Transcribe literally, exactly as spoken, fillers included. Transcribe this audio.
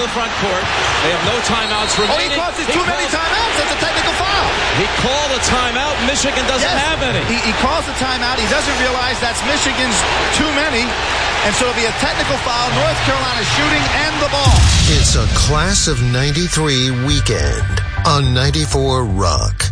the front court. They have no timeouts remaining. Oh, he causes too many timeouts. That's a technical foul. He called a timeout. Michigan doesn't yes, have any. He, he calls a timeout. He doesn't realize that's Michigan's too many. And so it'll be a technical foul. North Carolina shooting and the ball. It's a Class of ninety-three weekend on ninety-four Rock.